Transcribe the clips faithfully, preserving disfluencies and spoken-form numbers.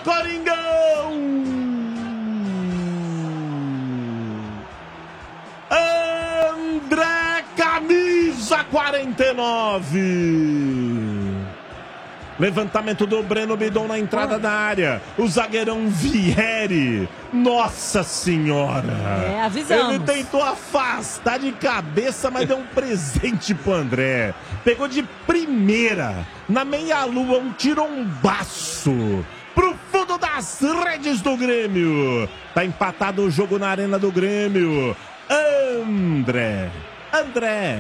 Coringão! André, camisa quarenta e nove. Levantamento do Breno Bidon na entrada da área. O zagueirão Vieri. Nossa senhora. É, avisamos. Ele tentou afastar de cabeça, mas deu um presente pro André. Pegou de primeira. Na meia-lua, um tirombaço. Pro fundo das redes do Grêmio. Tá empatado o jogo na arena do Grêmio. André. André.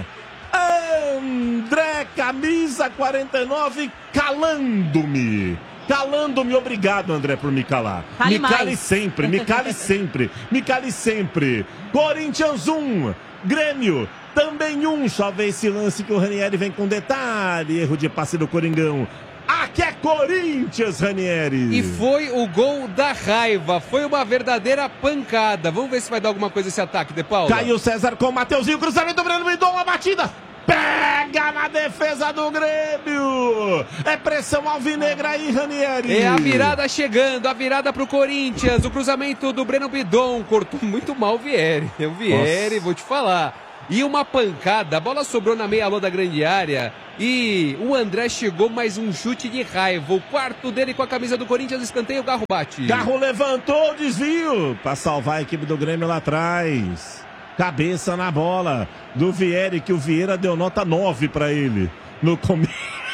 André, camisa quarenta e nove, calando-me. Calando-me, obrigado, André, por me calar. Cale me cale mais. sempre, me cale sempre, me cale sempre. Corinthians um, Grêmio também um. Só vê esse lance que o Ranieri vem com detalhe. Erro de passe do Coringão. Aqui é Corinthians, Ranieri. E foi o gol da raiva. Foi uma verdadeira pancada. Vamos ver se vai dar alguma coisa esse ataque, De Paula. Caiu César com o Mateuzinho. Cruzamento do Breno Bidon. Uma batida. Pega na defesa do Grêmio. É pressão alvinegra aí, Ranieri. É a virada chegando. A virada pro Corinthians. O cruzamento do Breno Bidon. Cortou muito mal o Vieri. O Vieri, Nossa. Vou te falar. E uma pancada, a bola sobrou na meia-lua da grande área e o André chegou, mais um chute de raiva. O quarto dele com a camisa do Corinthians, escanteio, o Garro bate. Garro levantou o desvio para salvar a equipe do Grêmio lá atrás. Cabeça na bola do Vieri, que o Vieira deu nota nove para ele no começo.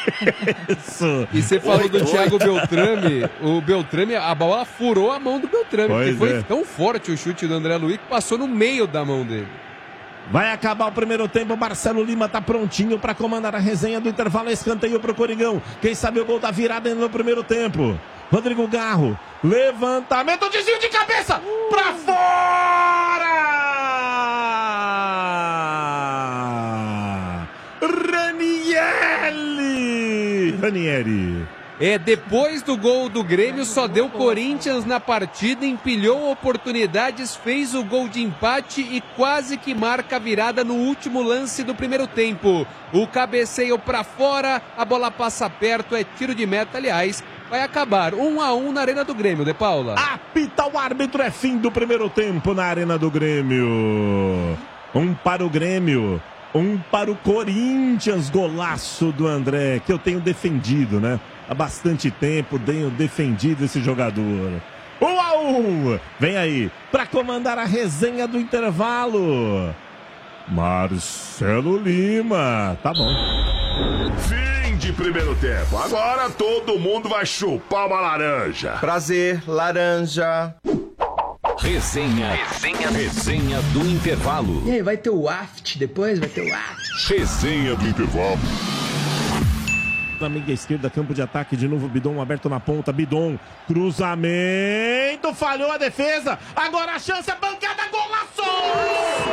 E você falou do Thiago Beltrame, o Beltrame, a bola furou a mão do Beltrame, pois porque foi é. tão forte o chute do André Luiz que passou no meio da mão dele. Vai acabar o primeiro tempo, Marcelo Lima tá prontinho para comandar a resenha do intervalo, escanteio pro Coringão. Quem sabe o gol da virada no primeiro tempo. Rodrigo Garro, levantamento, desvio de cabeça, uh! pra fora! Ranieri! Ranieri. É, depois do gol do Grêmio, só deu Corinthians na partida, empilhou oportunidades, fez o gol de empate e quase que marca a virada no último lance do primeiro tempo. O cabeceio para fora, a bola passa perto, é tiro de meta, aliás, vai acabar um a um na Arena do Grêmio, De Paula. Apita o árbitro, é fim do primeiro tempo na Arena do Grêmio. Um para o Grêmio, um para o Corinthians, golaço do André, que eu tenho defendido, né? Há bastante tempo tenho defendido esse jogador. Um a um, vem aí, para comandar a resenha do intervalo, Marcelo Lima, tá bom. Fim de primeiro tempo, agora todo mundo vai chupar uma laranja. Prazer, laranja. Resenha, resenha, resenha do intervalo. E aí, vai ter o aft depois? Vai ter o aft. Resenha do intervalo. Na meia esquerda, campo de ataque, de novo Bidon aberto na ponta, Bidon, cruzamento, falhou a defesa, agora a chance, a bancada, golaço!